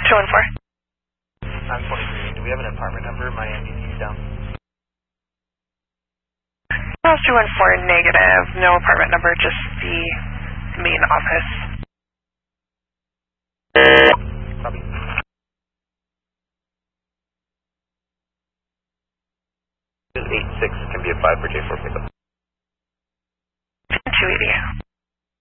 214. I'm 23. Do we have an apartment number? My MDT is down. Miles 214 negative. No apartment number, just the main office. Copy. 86 can be a 5 for J4 pickup. 280.